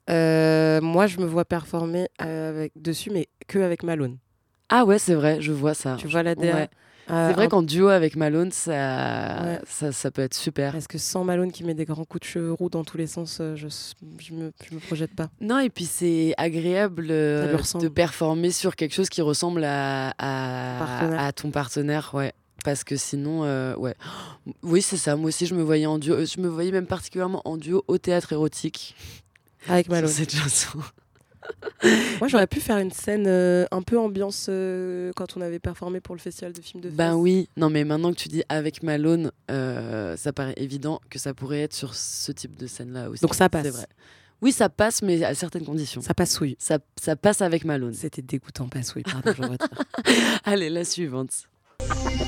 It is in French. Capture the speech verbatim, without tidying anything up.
Euh, moi, je me vois performer euh, avec, dessus, mais que avec Malone. Ah ouais, c'est vrai, je vois ça. Tu Je- vois la Ouais. D A? C'est Euh, vrai un- qu'en duo avec Malone, ça, ouais. ça, ça peut être super. Parce que sans Malone qui met des grands coups de cheveux roux dans tous les sens, euh, je, je, me, je me projette pas. Non, et puis c'est agréable Ça lui euh, de ressemble, performer sur quelque chose qui ressemble à, ton à, partenaire. à ton partenaire, ouais. Parce que sinon, euh, ouais. Oui, c'est ça. Moi aussi, je me voyais en duo. Je me voyais même particulièrement en duo au théâtre érotique Avec sur Malone. cette chanson. Moi, Bah, j'aurais pu faire une scène euh, un peu ambiance euh, quand on avait performé pour le festival de films de ben Fès. oui. Non, mais maintenant que tu dis avec Malone, euh, ça paraît évident que ça pourrait être sur ce type de scène-là aussi. Donc ça C'est passe. vrai. Oui, ça passe, mais à certaines conditions. Ça passe souille. Ça, ça passe avec Malone. C'était dégoûtant, passe souille, pardon, je retire. Allez, la suivante.